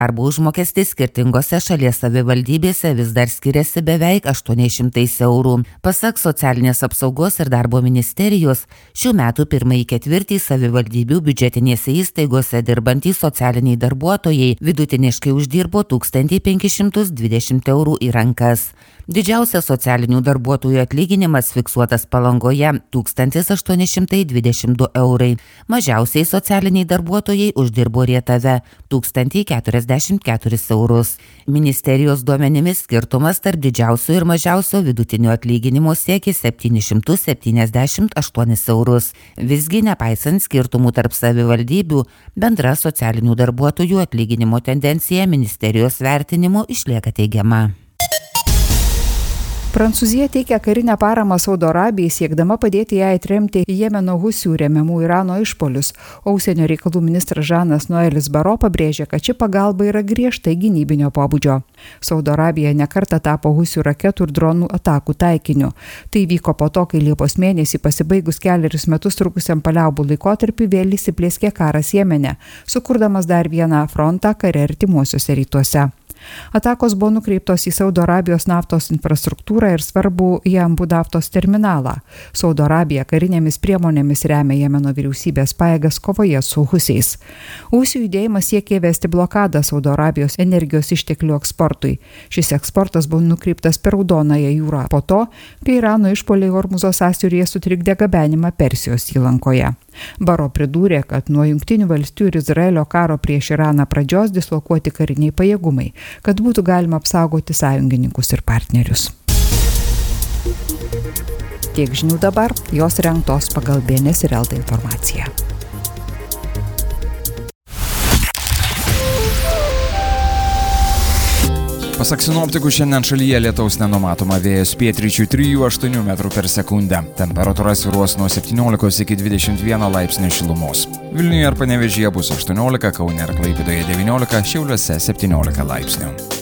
Darbo užmokestis skirtingose šalies savivaldybėse vis dar skiriasi beveik 800 eurų. Pasak Socialinės apsaugos ir darbo ministerijos, šių metų pirmąjį ketvirtį savivaldybių biudžetinėse įstaigose dirbantys socialiniai darbuotojai vidutiniškai uždirbo 1520 eurų į rankas. Didžiausias socialinių darbuotojų atlyginimas fiksuotas Palangoje 1822 eurai. Mažiausiai socialiniai darbuotojai uždirbo Rietave 1044 eurus. Ministerijos duomenimis skirtumas tarp didžiausio ir mažiausio vidutinio atlyginimo siekia 778 eurus. Visgi, nepaisant skirtumų tarp savivaldybių, bendra socialinių darbuotojų atlyginimo tendencija ministerijos vertinimu išlieka teigiama. Prancūzija teikia karinę paramą Saudo Arabijai, siekdama padėti jai atremti Jemeno husių remiamų Irano išpolius, o užsienio reikalų ministras Žanas Noelis Baro pabrėžė, kad ši pagalba yra griežtai gynybinio pobūdžio. Saudo Arabija nekartą tapo husių raketų ir dronų atakų taikiniu. Tai vyko po to, kai Liepos mėnesį pasibaigus 4 metus trukusiam paliaubų laikotarpiu vėl įsiplėskė karas Jemene, sukurdamas dar vieną frontą kare artimuosiuose rytuose. Atakos buvo nukreiptos į Saudo Arabijos naftos infrastruktūrą ir svarbų Jambu naftos terminalą. Saudo Arabija karinėmis priemonėmis remia Jemeno vyriausybės pajėgas kovoje su husiais. Husių judėjimas siekė įvesti blokadą Saudo Arabijos energijos išteklių eksportui. Šis eksportas buvo nukreiptas per Raudonąją jūrą po to, kai Irano išpuoliai Hormuzo sąsiauryje sutrikdė gabenimą Persijos įlankoje. Baro pridūrė, kad nuo Jungtinių valstijų ir Izraelio karo prieš Iraną pradžios dislokuoti kariniai pajėgumai, kad būtų galima apsaugoti sąjungininkus ir partnerius. Tiek žinių dabar, jos rengtos pagal BNS ir LT informaciją. Pasak sinoptikų, šiandien šalyje lietaus nenumatoma, vėjas pietryčių 3–8 metrų per sekundę. Temperatūra svyruos nuo 17 iki 21 laipsnių šilumos. Vilniuje ir Panevėžyje bus 18, Kaune ir Klaipėdoje 19, Šiauliuose 17 laipsnių.